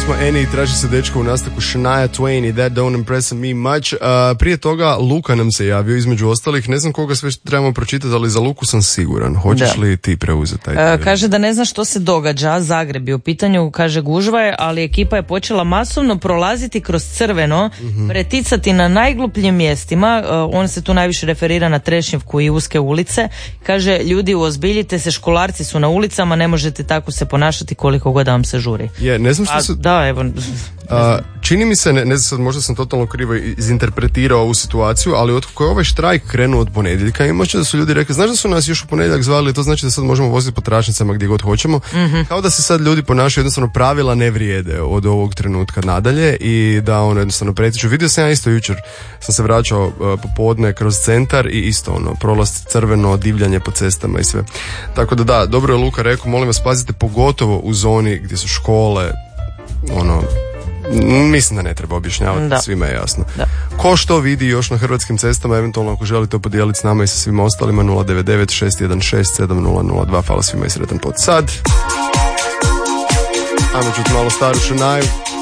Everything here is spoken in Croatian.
smo Annie i traži se dečko u nastavku Shania Twain i That Don't Impress Me Much. Prije toga Luka nam se javio između ostalih, ne znam koga sve trebamo pročitati, ali za Luku sam siguran. Hoćeš li ti preuzeti taj kaže da ne zna što se događa, Zagreb je u pitanju, kaže gužva je, ali ekipa je počela masovno prolaziti kroz crveno, preticati na najglupljim mjestima, on se tu najviše referira na Trešnjevku i uske ulice, kaže ljudi uozbiljite se, školarci su na ulicama, ne možete tako se ponašati koliko god vam se žuri. Ne znam što se... Da, evo... čini mi se, ne znam, možda sam totalno krivo izinterpretirao ovu situaciju, ali od kako je ovaj štrajk krenuo od ponedjeljka, imaće da su ljudi rekli, znaš da su nas još u ponedjeljak zvali, to znači da sad možemo voziti po tračnicama gdje god hoćemo, kao da se sad ljudi ponašaju, jednostavno pravila ne vrijede od ovog trenutka nadalje i da ono jednostavno pretiču. Vidio sam ja isto jučer, sam se vraćao popodne kroz centar i isto ono, prolaz crveno, divljanje po cestama i sve. Tako da, dobro je Luka rekao, molim vas pazite pogotovo u zoni gdje su škole, ono, mislim da ne treba objašnjavati, svima je jasno. Da. Ko što vidi još na hrvatskim cestama, eventualno ako želite to podijeliti s nama i sa svima ostalima, 099 616 7002, hvala svima i sretan put. Sad ajmo čuti malo staru Shaniu.